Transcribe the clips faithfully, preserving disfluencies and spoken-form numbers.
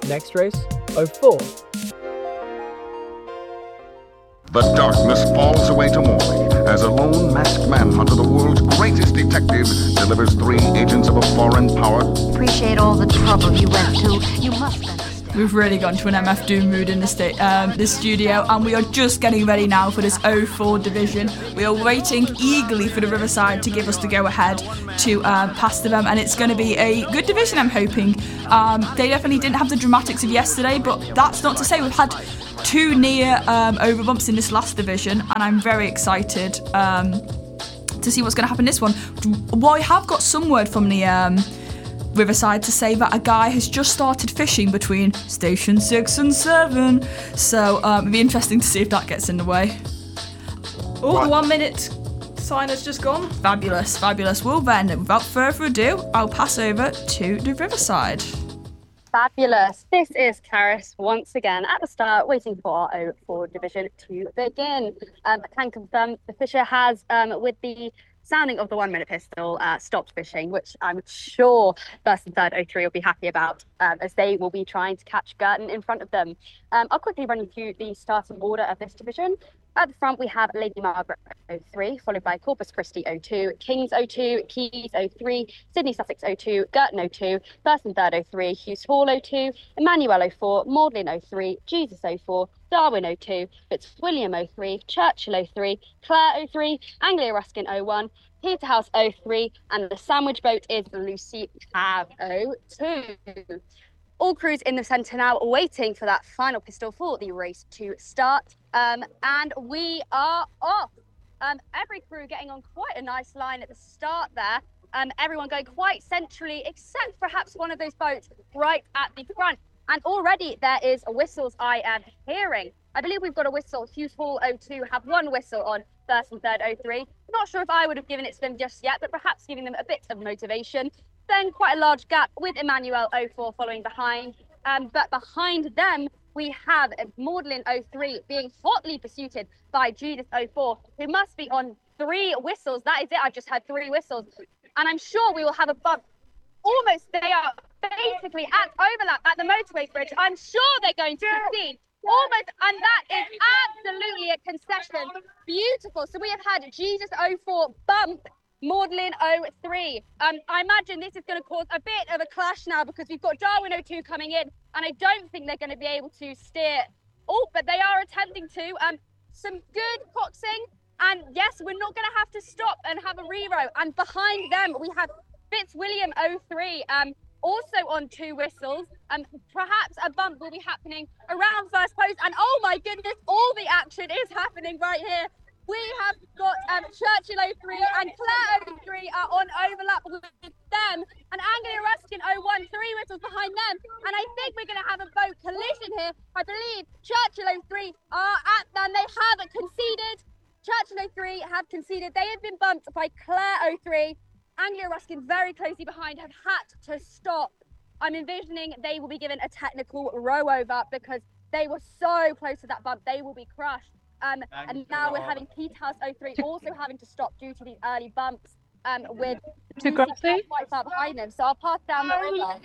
Next race, oh four. The darkness falls away to morning as a lone masked manhunter, the world's greatest detective, delivers three agents of a foreign power. Appreciate all the trouble you went to. You must understand. We've really gone to an M F Doom mood in the, sta- um, the studio, and we are just getting ready now for this oh four division. We are waiting eagerly for the Riverside to give us the go-ahead to um, pass to them, and it's going to be a good division, I'm hoping. Um, they definitely didn't have the dramatics of yesterday, but that's not to say we've had two near um, overbumps in this last division, and I'm very excited um, to see what's going to happen this one. Well, I have got some word from the um, Riverside to say that a guy has just started fishing between station six and seven, so um, it'd be interesting to see if that gets in the way. Oh, the one minute sign has just gone. Fabulous, fabulous. Well then, without further ado, I'll pass over to the Riverside. Fabulous. This is Karis once again at the start, waiting for our oh four division to begin. Um, I can confirm the fisher has, um, with the sounding of the one minute pistol, uh, stopped fishing, which I'm sure first and third oh three will be happy about, um, as they will be trying to catch Girton in front of them. Um, I'll quickly run you through the starting order of this division. At the front, we have Lady Margaret oh three, followed by Corpus Christi oh two, Kings oh two, Keys oh three, Sydney Sussex oh two, Girton oh two, first and third oh three, Hughes Hall oh two, Emmanuel oh four, Magdalen oh three, Jesus oh four, Darwin oh two, Fitzwilliam oh three, Churchill oh three, Clare oh three, Anglia Ruskin oh one, Peterhouse oh three, and the sandwich boat is Lucy Cav oh two. All crews in the centre now waiting for that final pistol for the race to start. Um, and we are off. Um, every crew getting on quite a nice line at the start there. Um, everyone going quite centrally, except perhaps one of those boats right at the front. And already there is whistles I am hearing. I believe we've got a whistle. Hughes Hall oh two have one whistle on first and third oh three. Not sure if I would have given it to them just yet, but perhaps giving them a bit of motivation. Then quite a large gap with Emmanuel oh four following behind. Um, but behind them, we have Magdalen oh three being hotly pursued by Judith oh four, who must be on three whistles. That is it. I've just had three whistles. And I'm sure we will have a bump. Almost, they are basically at overlap at the motorway bridge. I'm sure they're going to succeed. Almost, and that is absolutely a concession. Beautiful. So we have had Jesus oh four bump Magdalen oh three. Um, I imagine this is going to cause a bit of a clash now, because we've got Darwin oh two coming in, and I don't think they're going to be able to steer. Oh, but they are attempting to. Um, some good coxing, and yes, we're not going to have to stop and have a rerow. And behind them, we have Fitzwilliam oh three, um, also on two whistles. Um, perhaps a bump will be happening around first post, and oh my goodness, all the action is happening right here. We have got um, Churchill oh three and Clare oh three are on overlap with them, and Anglia Ruskin oh one, three whistles behind them. And I think we're going to have a boat collision here. I believe Churchill oh three are at, and they have conceded. Churchill oh three have conceded. They have been bumped by Clare oh three. Anglia Ruskin very closely behind have had to stop. I'm envisioning they will be given a technical row over, because they were so close to that bump. They will be crushed. Um, and now we're having Peterhouse oh three also having to stop due to these early bumps, um, with quite far behind them. So I'll pass down the river.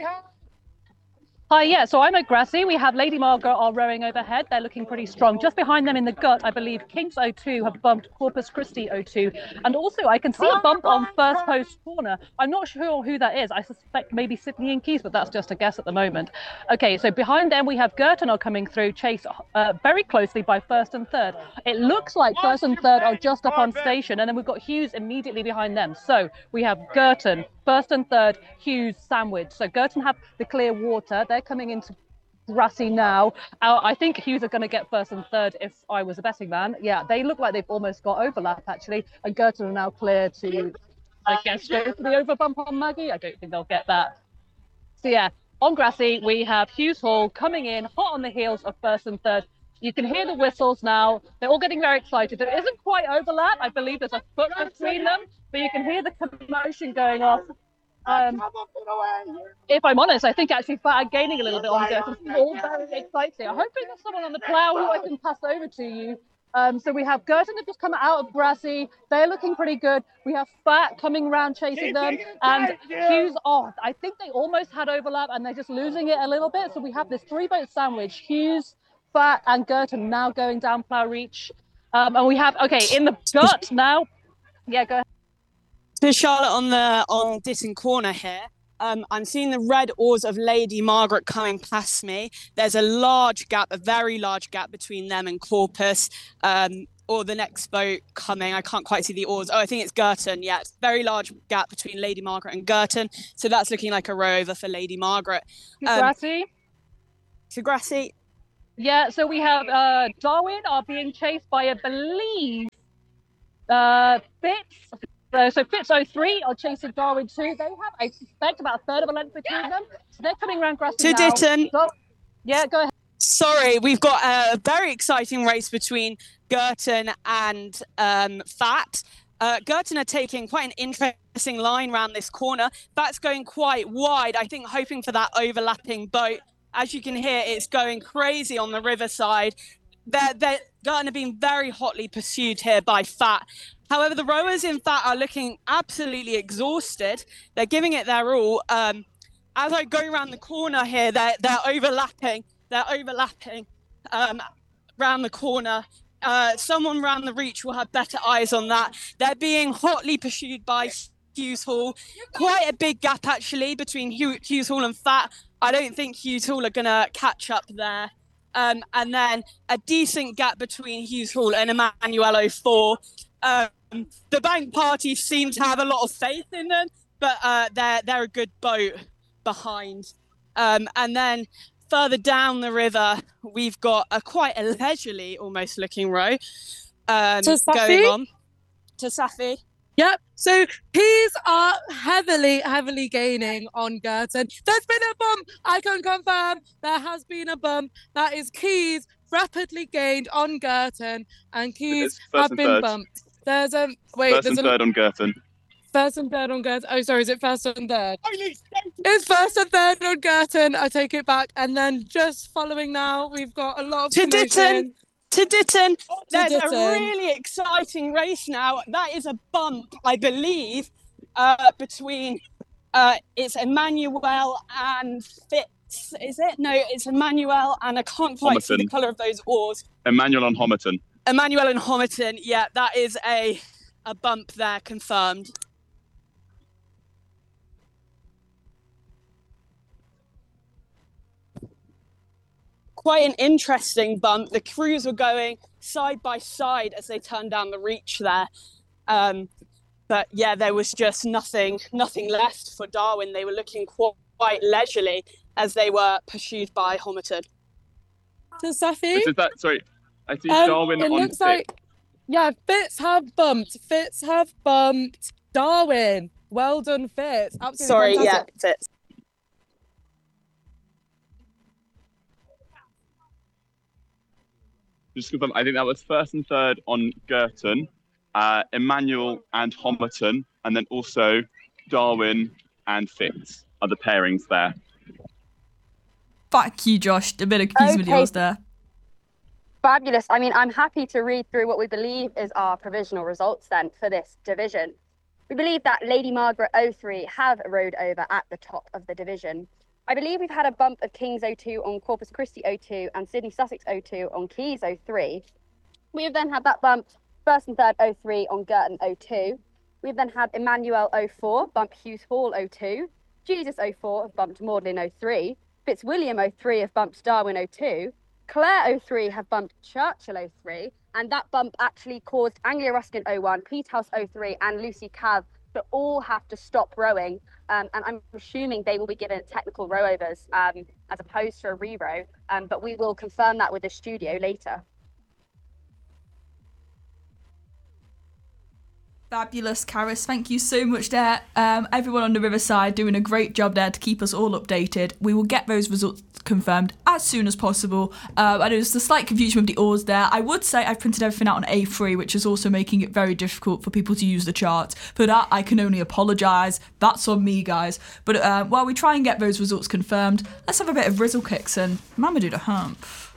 Hi, yeah, so I'm at Grassy. We have Lady Margaret are rowing overhead. They're looking pretty strong. Just behind them in the gut, I believe Kings oh two have bumped Corpus Christi oh two. And also I can see a bump on first post corner. I'm not sure who that is. I suspect maybe Sydney and Keys, but that's just a guess at the moment. Okay, so behind them we have Girton are coming through, chased uh, very closely by first and third. It looks like first and third are just up on station, and then we've got Hughes immediately behind them. So we have Girton, first and third, Hughes sandwich. So Girton have the clear water. They're coming into Grassy now. Uh, I think Hughes are going to get first and third if I was a betting man. Yeah, they look like they've almost got overlap, actually. And Girton are now clear to, I guess, go for the overbump on Maggie. I don't think they'll get that. So yeah, on Grassy, we have Hughes Hall coming in hot on the heels of first and third. You can hear the whistles now. They're all getting very excited. There isn't quite overlap. I believe there's a foot between them, but you can hear the commotion going off. Um, if I'm honest, I think actually Fat are gaining a little bit on Girton. This is all very exciting. I hope there's someone on the plough who I can pass over to you. Um, so we have Girton have just come out of Grassy. They're looking pretty good. We have Fat coming around chasing them, and Hughes off. I think they almost had overlap, and they're just losing it a little bit. So we have this three-boat sandwich: Hughes, Fat, and Girton now going down Plough Reach. Um, and we have okay in the gut now. Yeah, go ahead. To Charlotte on the on Ditton Corner here. Um, I'm seeing the red oars of Lady Margaret coming past me. There's a large gap, a very large gap between them and Corpus, um, or the next boat coming. I can't quite see the oars. Oh, I think it's Girton. Yeah, it's a very large gap between Lady Margaret and Girton. So that's looking like a row over for Lady Margaret. Um, Grassy. To Grassy. Yeah, so we have uh, Darwin are being chased by, I believe, uh, Fitz. Uh, so Fitz oh three are chasing Darwin two. They have, I suspect, about a third of a length between them. So they're coming around Grassy to now. Ditton. So, yeah, go ahead. Sorry, we've got a very exciting race between Girton and um, Fat. Uh, Girton are taking quite an interesting line around this corner. Fat's going quite wide, I think, hoping for that overlapping boat. As you can hear, it's going crazy on the riverside. They're, they're going to be very hotly pursued here by Fat. However, the rowers in Fat are looking absolutely exhausted. They're giving it their all. Um, as I go around the corner here, they're, they're overlapping. They're overlapping um, around the corner. Uh, someone around the reach will have better eyes on that. They're being hotly pursued by Hughes Hall. Quite a big gap, actually, between Hughes Hall and Fat. I don't think Hughes Hall are going to catch up there. Um, and then a decent gap between Hughes Hall and Emmanuel oh four. Um, the bank party seem to have a lot of faith in them, but uh, they're they're a good boat behind. Um, and then further down the river, we've got a quite a leisurely, almost looking row um, going on. To Safi. Yep. So Keys are heavily, heavily gaining on Girton. There's been a bump. I can confirm there has been a bump. That is Keys rapidly gained on Girton, and Keys have been third. bumped. There's a wait. First there's and a, third on Girton. First and third on Girton. Oh, sorry. Is it first and third? It's first and third on Girton. I take it back. And then just following now, we've got a lot of to Ditton. To Ditton. There's to Ditton. a really exciting race now. That is a bump, I believe, uh, between uh, it's Emmanuel and Fitz. Is it? No, it's Emmanuel and I can't quite Homerton. see the colour of those oars. Emmanuel and Homerton. Emmanuel and Homerton. Yeah, that is a a bump there, confirmed. Quite an interesting bump. The crews were going side by side as they turned down the reach there. Um, but yeah, there was just nothing, nothing left for Darwin. They were looking quite, quite leisurely as they were pursued by Homerton. To Safi? Is that, sorry, I see Um, Darwin it on looks Fitz. like, yeah, Fitz have bumped. Fitz have bumped Darwin. Well done, Fitz. Absolutely Sorry, fantastic. yeah, Fitz. Just confirm, I think that was first and third on Girton, uh, Emmanuel and Homerton, and then also Darwin and Fitz are the pairings there. Thank you, Josh. A bit of confusing with Okay. yours there. Fabulous. I mean, I'm happy to read through what we believe is our provisional results then for this division. We believe that Lady Margaret oh three have rowed over at the top of the division. I believe we've had a bump of Kings oh two on Corpus Christi oh two and Sydney Sussex oh two on Keys oh three. We've then had that bump first and third oh three on Girton oh two. We've then had Emmanuel oh four bump Hughes Hall oh two. Jesus oh four have bumped Magdalen oh three. Fitzwilliam oh three have bumped Darwin oh two. Clare oh three have bumped Churchill oh three. And that bump actually caused Anglia Ruskin oh one, Peterhouse oh three and Lucy Cav to all have to stop rowing. Um, and I'm assuming they will be given technical rowovers um, as opposed to a re-row. Um, but we will confirm that with the studio later. Fabulous, Karis. Thank you so much there. Um, everyone on the Riverside doing a great job there to keep us all updated. We will get those results confirmed as soon as possible. Uh, I know there's a slight confusion with the oars there. I would say I've printed everything out on A three, which is also making it very difficult for people to use the charts. For that, I can only apologise. That's on me, guys. But uh, while we try and get those results confirmed, let's have a bit of Rizzle Kicks and Mama do the hump.